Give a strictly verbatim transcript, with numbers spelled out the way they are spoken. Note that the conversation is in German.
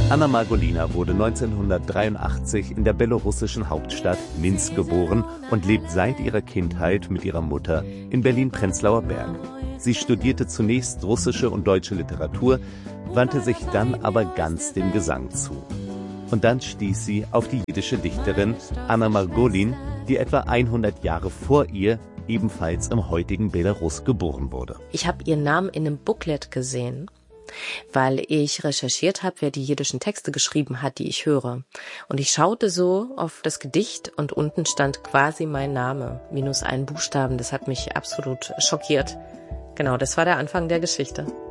Anna Margolina wurde neunzehnhundertdreiundachtzig in der belarussischen Hauptstadt Minsk geboren und lebt seit ihrer Kindheit mit ihrer Mutter in Berlin-Prenzlauer Berg. Sie studierte zunächst russische und deutsche Literatur, wandte sich dann aber ganz dem Gesang zu. Und dann stieß sie auf die jiddische Dichterin Anna Margolin, die etwa hundert Jahre vor ihr ebenfalls im heutigen Belarus geboren wurde. Ich habe ihren Namen in einem Booklet gesehen, weil ich recherchiert habe, wer die jiddischen Texte geschrieben hat, die ich höre. Und ich schaute so auf das Gedicht und unten stand quasi mein Name, minus einen Buchstaben. Das hat mich absolut schockiert. Genau, das war der Anfang der Geschichte.